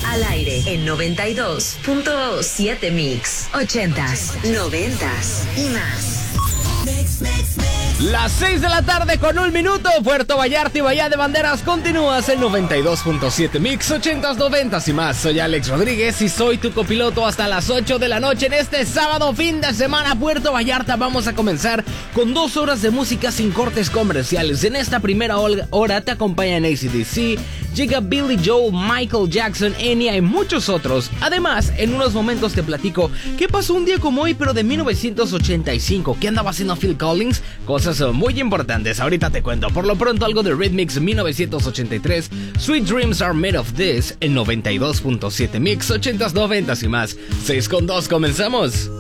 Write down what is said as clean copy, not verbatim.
Al aire en 92.7 Mix. 80s, 90s y más. Las 6 de la tarde con 1 minuto. Puerto Vallarta y Bahía de Banderas continúas en 92.7 Mix, 80s, 90s y más. Soy Alex Rodríguez y soy tu copiloto hasta las 8 de la noche en este sábado fin de semana. Puerto Vallarta, vamos a comenzar con 2 horas de música sin cortes comerciales. En esta primera hora te acompañan AC/DC, llega Billy Joel, Michael Jackson, Enya y muchos otros. Además, en unos momentos te platico qué pasó un día como hoy, pero de 1985. ¿Qué andaba haciendo Phil Collins? Cosas muy importantes, ahorita te cuento. Por lo pronto, algo de Rhythmix 1983, Sweet Dreams Are Made of This, en 92.7 Mix, 80s, 90s y más. 6 con 2, comenzamos.